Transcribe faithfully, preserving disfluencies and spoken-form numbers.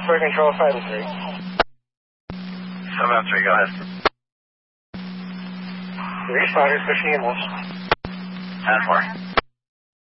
For control seven three. seven three, go ahead. Responders pushing in this. ten four.